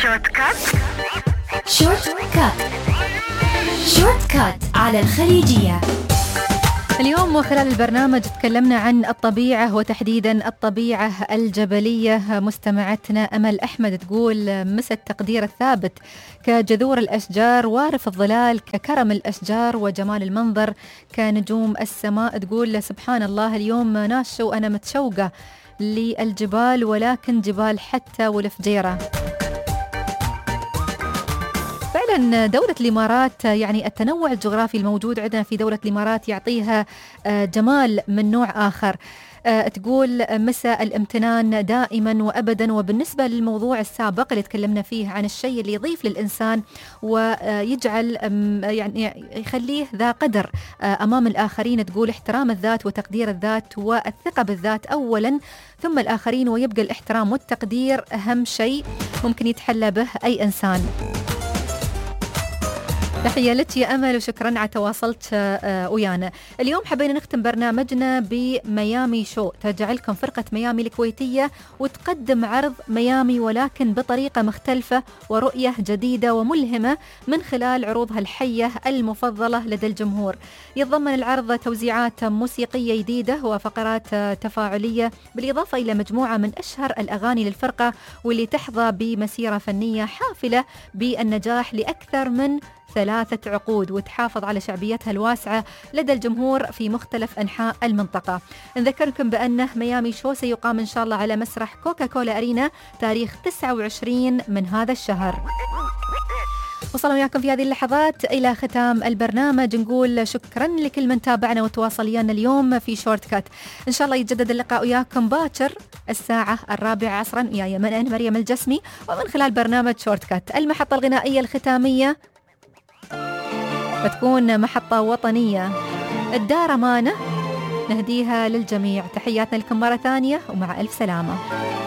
شورت كات. شورت كات. شورت كات على الخليجية. اليوم وخلال البرنامج تكلمنا عن الطبيعة وتحديدا الطبيعة الجبلية. مستمعتنا أمل أحمد تقول: مس التقدير الثابت كجذور الأشجار وارف الظلال ككرم الأشجار وجمال المنظر كنجوم السماء. تقول: سبحان الله اليوم ناشة وأنا متشوقة للجبال ولكن جبال حتى والفجيرة. فعلا دولة الإمارات يعني التنوع الجغرافي الموجود عندنا في دولة الإمارات يعطيها جمال من نوع آخر. تقول: مساء الامتنان دائما وأبدا. وبالنسبة للموضوع السابق اللي تكلمنا فيه عن الشيء اللي يضيف للإنسان ويجعل يعني يخليه ذا قدر أمام الآخرين، تقول: احترام الذات وتقدير الذات والثقة بالذات أولا ثم الآخرين، ويبقى الاحترام والتقدير أهم شيء ممكن يتحلى به أي إنسان. تحية لك يا أمل وشكرا على تواصلت ويانا. اليوم حبينا نختم برنامجنا بميامي شو. ترجع لكم فرقة ميامي الكويتية وتقدم عرض ميامي ولكن بطريقة مختلفة ورؤية جديدة وملهمة من خلال عروضها الحية المفضلة لدى الجمهور. يتضمن العرض توزيعات موسيقية جديدة وفقرات تفاعلية بالإضافة إلى مجموعة من أشهر الأغاني للفرقة، واللي تحظى بمسيرة فنية حافلة بالنجاح لأكثر من 3 عقود وتحافظ على شعبيتها الواسعة لدى الجمهور في مختلف أنحاء المنطقة. نذكركم بأنه ميامي شو سيقام إن شاء الله على مسرح كوكا كولا أرينا تاريخ 29 من هذا الشهر. وصلنا وياكم في هذه اللحظات إلى ختام البرنامج. نقول شكرا لكل من تابعنا وتواصل ويانا اليوم في شورت كات. إن شاء الله يتجدد اللقاء وياكم باكر الساعة 4 عصرا وياي من أنا مريم الجسمي ومن خلال برنامج شورت كات. المحطة الغنائية الختامية بتكون محطة وطنية، الدار أمانة، نهديها للجميع. تحياتنا لكم مرة ثانية ومع ألف سلامة.